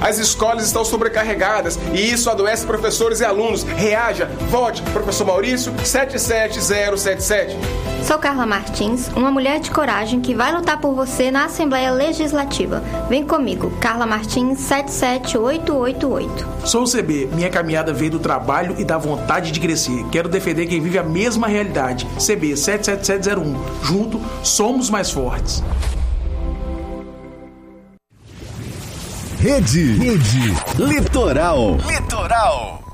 As escolas estão sobrecarregadas e isso adoece professores e alunos. Reaja, vote, professor Maurício, 77077. Sou Carla Martins, uma mulher de coragem que vai lutar por você na Assembleia Legislativa. Vem comigo, Carla Martins, 77888. Sou o CB, minha caminhada veio do trabalho e da vontade de crescer. Quero defender quem vive a mesma realidade. CB 77701. Junto, somos mais fortes. Rede Litoral.